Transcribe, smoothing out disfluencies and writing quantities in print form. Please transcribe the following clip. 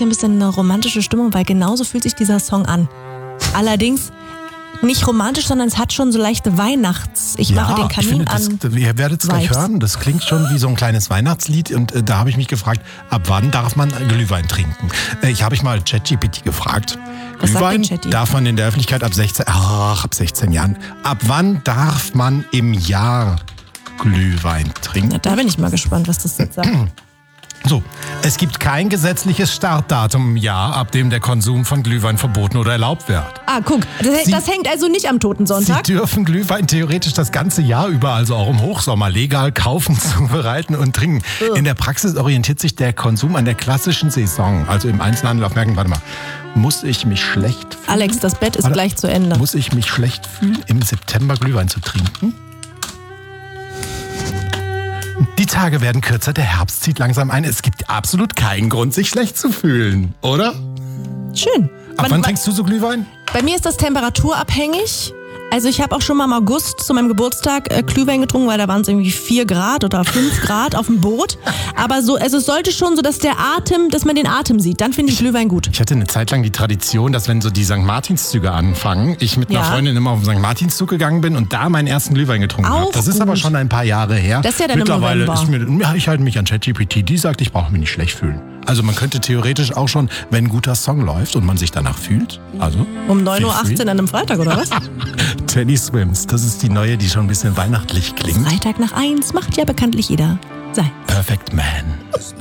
hier ein bisschen eine romantische Stimmung, weil genauso fühlt sich dieser Song an. Allerdings nicht romantisch, sondern es hat schon so leichte Weihnachts... Ich mache den Kamin an. Ihr werdet es gleich hören, das klingt schon wie so ein kleines Weihnachtslied und da habe ich mich gefragt, ab wann darf man Glühwein trinken? Ich habe mal ChatGPT gefragt. Was Glühwein sagt der Chatty? darf man in der Öffentlichkeit ab 16 Jahren. Ab wann darf man im Jahr Glühwein trinken? Na, da bin ich mal gespannt, was das jetzt sagt. So, es gibt kein gesetzliches Startdatum im Jahr, ab dem der Konsum von Glühwein verboten oder erlaubt wird. Ah, guck, das hängt also nicht am Totensonntag. Sie dürfen Glühwein theoretisch das ganze Jahr über, also auch im Hochsommer, legal kaufen, zubereiten und trinken. In der Praxis orientiert sich der Konsum an der klassischen Saison. Also im Einzelhandel auf Märkten, warte mal, muss ich mich schlecht fühlen? Alex, das Bett ist gleich zu Ende. Muss ich mich schlecht fühlen, im September Glühwein zu trinken? Die Tage werden kürzer, der Herbst zieht langsam ein. Es gibt absolut keinen Grund, sich schlecht zu fühlen, oder? Schön. Ab wann trinkst du so Glühwein? Bei mir ist das temperaturabhängig. Also ich habe auch schon mal im August zu meinem Geburtstag Glühwein getrunken, weil da waren es irgendwie 4 Grad oder 5 Grad auf dem Boot. Aber so, also es sollte schon so, dass man den Atem sieht. Dann finde ich Glühwein gut. Ich hatte eine Zeit lang die Tradition, dass wenn so die St. Martinszüge anfangen, ich mit einer Freundin immer auf den St. Martinszug gegangen bin und da meinen ersten Glühwein getrunken habe. Das ist aber schon ein paar Jahre her. Das ist ja dann Mittlerweile im November. ich halte mich an ChatGPT, die sagt, ich brauche mich nicht schlecht fühlen. Also man könnte theoretisch auch schon, wenn ein guter Song läuft und man sich danach fühlt, also um 9.18 Uhr an einem Freitag, oder was? Teddy Swims, das ist die neue, die schon ein bisschen weihnachtlich klingt. Freitag nach 1 macht ja bekanntlich jeder sein. Perfect Man.